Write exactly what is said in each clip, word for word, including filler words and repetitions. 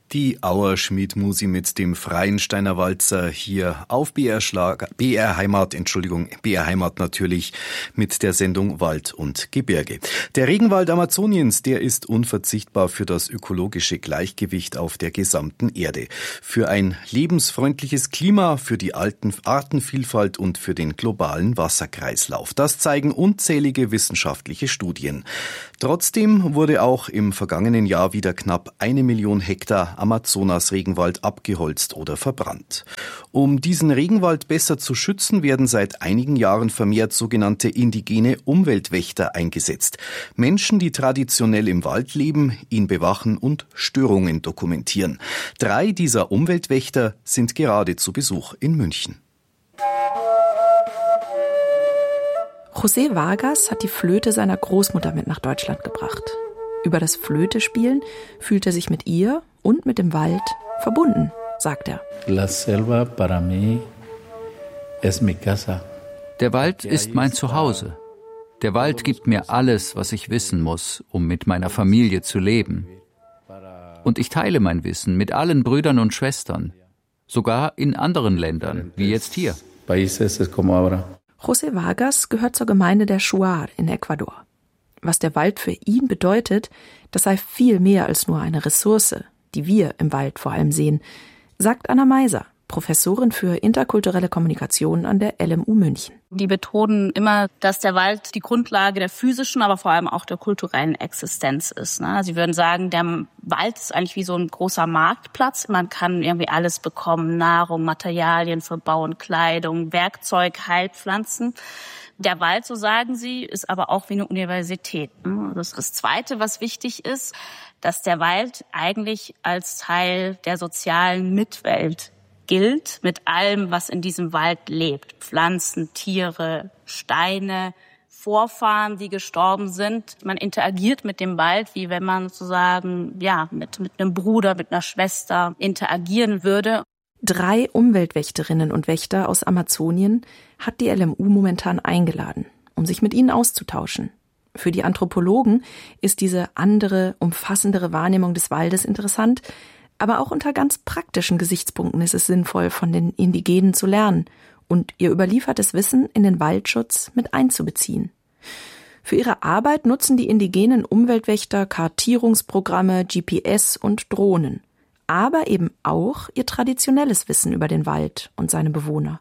Die Auerschmied-Musi mit dem Freiensteiner Walzer hier auf B R Schlager, B R Heimat, Entschuldigung, B R Heimat natürlich mit der Sendung Wald und Gebirge. Der Regenwald Amazoniens, der ist unverzichtbar für das ökologische Gleichgewicht auf der gesamten Erde. Für ein lebensfreundliches Klima, für die alten Artenvielfalt und für den globalen Wasserkreislauf. Das zeigen unzählige wissenschaftliche Studien. Trotzdem wurde auch im vergangenen Jahr wieder knapp eine Million Hektar Amazonas-Regenwald abgeholzt oder verbrannt. Um diesen Regenwald besser zu schützen, werden seit einigen Jahren vermehrt sogenannte indigene Umweltwächter eingesetzt. Menschen, die traditionell im Wald leben, ihn bewachen und Störungen dokumentieren. Drei dieser Umweltwächter sind gerade zu Besuch in München. José Vargas hat die Flöte seiner Großmutter mit nach Deutschland gebracht. Über das Flötespielen fühlt er sich mit ihr und mit dem Wald verbunden, sagt er. La selva para mí es mi casa. Der Wald ist mein Zuhause. Der Wald gibt mir alles, was ich wissen muss, um mit meiner Familie zu leben. Und ich teile mein Wissen mit allen Brüdern und Schwestern, sogar in anderen Ländern, wie jetzt hier. José Vargas gehört zur Gemeinde der Shuar in Ecuador. Was der Wald für ihn bedeutet, das sei viel mehr als nur eine Ressource, die wir im Wald vor allem sehen, sagt Anna Meiser, Professorin für interkulturelle Kommunikation an der L M U München. Die betonen immer, dass der Wald die Grundlage der physischen, aber vor allem auch der kulturellen Existenz ist. Sie würden sagen, der Wald ist eigentlich wie so ein großer Marktplatz. Man kann irgendwie alles bekommen, Nahrung, Materialien für Bau und Kleidung, Werkzeug, Heilpflanzen. Der Wald, so sagen sie, ist aber auch wie eine Universität. Das ist das Zweite, was wichtig ist, dass der Wald eigentlich als Teil der sozialen Mitwelt gilt, mit allem, was in diesem Wald lebt. Pflanzen, Tiere, Steine, Vorfahren, die gestorben sind. Man interagiert mit dem Wald, wie wenn man sozusagen ja mit, mit einem Bruder, mit einer Schwester interagieren würde. Drei Umweltwächterinnen und Wächter aus Amazonien hat die L M U momentan eingeladen, um sich mit ihnen auszutauschen. Für die Anthropologen ist diese andere, umfassendere Wahrnehmung des Waldes interessant, aber auch unter ganz praktischen Gesichtspunkten ist es sinnvoll, von den Indigenen zu lernen und ihr überliefertes Wissen in den Waldschutz mit einzubeziehen. Für ihre Arbeit nutzen die indigenen Umweltwächter Kartierungsprogramme, G P S und Drohnen, aber eben auch ihr traditionelles Wissen über den Wald und seine Bewohner.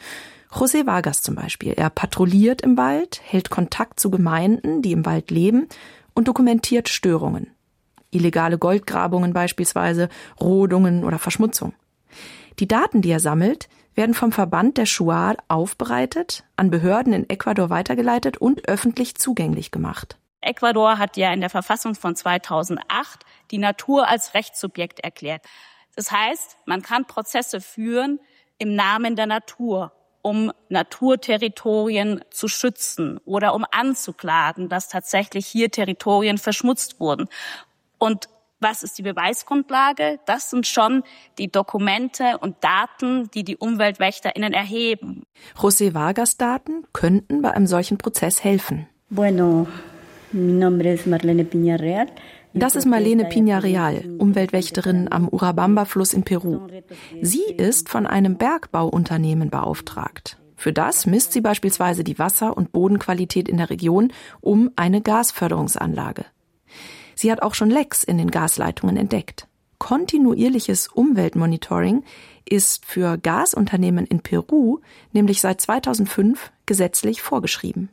José Vargas zum Beispiel, er patrouilliert im Wald, hält Kontakt zu Gemeinden, die im Wald leben und dokumentiert Störungen. Illegale Goldgrabungen beispielsweise, Rodungen oder Verschmutzung. Die Daten, die er sammelt, werden vom Verband der Shuar aufbereitet, an Behörden in Ecuador weitergeleitet und öffentlich zugänglich gemacht. Ecuador hat ja in der Verfassung von zweitausendacht die Natur als Rechtssubjekt erklärt. Das heißt, man kann Prozesse führen im Namen der Natur, um Naturterritorien zu schützen oder um anzuklagen, dass tatsächlich hier Territorien verschmutzt wurden. Und was ist die Beweisgrundlage? Das sind schon die Dokumente und Daten, die die UmweltwächterInnen erheben. José Vargas Daten könnten bei einem solchen Prozess helfen. Bueno, mi nombre es Marlene Piña-Real. Das ist Marlene Piña-Real, Umweltwächterin am Urabamba-Fluss in Peru. Sie ist von einem Bergbauunternehmen beauftragt. Für das misst sie beispielsweise die Wasser- und Bodenqualität in der Region um eine Gasförderungsanlage. Sie hat auch schon Lecks in den Gasleitungen entdeckt. Kontinuierliches Umweltmonitoring ist für Gasunternehmen in Peru nämlich seit zweitausendfünf gesetzlich vorgeschrieben.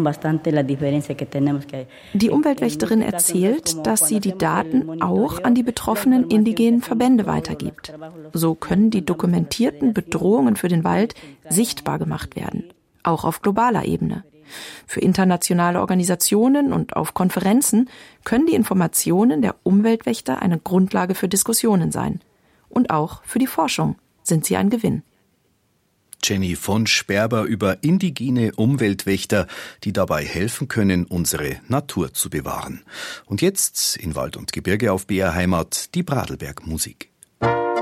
Die Umweltwächterin erzählt, dass sie die Daten auch an die betroffenen indigenen Verbände weitergibt. So können die dokumentierten Bedrohungen für den Wald sichtbar gemacht werden, auch auf globaler Ebene. Für internationale Organisationen und auf Konferenzen können die Informationen der Umweltwächter eine Grundlage für Diskussionen sein. Und auch für die Forschung sind sie ein Gewinn. Jenny von Sperber über indigene Umweltwächter, die dabei helfen können, unsere Natur zu bewahren. Und jetzt in Wald und Gebirge auf B R Heimat die Bradelberg-Musik.